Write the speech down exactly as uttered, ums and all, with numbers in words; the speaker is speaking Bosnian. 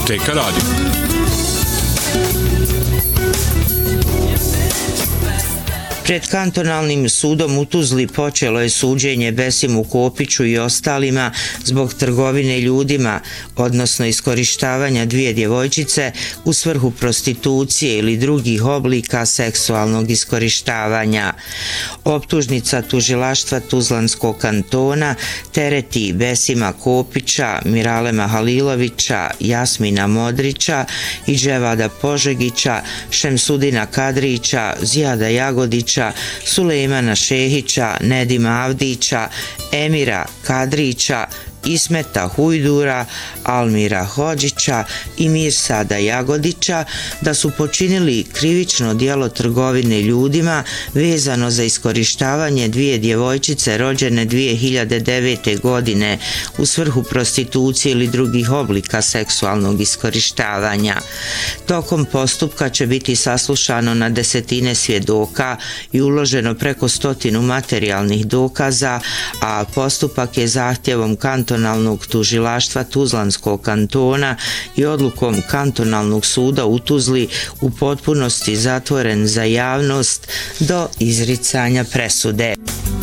T K Radio. Pred kantonalnim sudom u Tuzli počelo je suđenje Besimu Kopiću i ostalima zbog trgovine ljudima, odnosno iskorištavanja dvije djevojčice u svrhu prostitucije ili drugih oblika seksualnog iskorištavanja. Optužnica tužilaštva Tuzlanskog kantona tereti Besima Kopića, Miralema Halilovića, Jasmina Modrića i Dževada Požegića, Šemsudina Kadrića, Zijada Jagodića, Sulejmana Šehića, Nedima Avdića, Emira Kadrića, Ismeta Hujdura, Almira Hodžića i Mirsada Jagodića da su počinili krivično djelo trgovine ljudima vezano za iskorištavanje dvije djevojčice rođene dvije hiljade devete. godine u svrhu prostitucije ili drugih oblika seksualnog iskorištavanja. Tokom postupka će biti saslušano na desetine svjedoka i uloženo preko stotinu materijalnih dokaza, a postupak je zahtjevom kantonalnog tužilaštva Tuzlanskog kantona i odlukom kantonalnog suda u Tuzli u potpunosti zatvoren za javnost do izricanja presude.